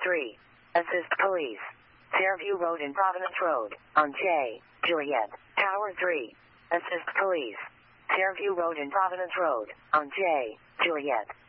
3. Assist police. Fairview Road and Providence Road, on J. Juliet. Tower 3. Assist police. Fairview Road and Providence Road, on J. Juliet.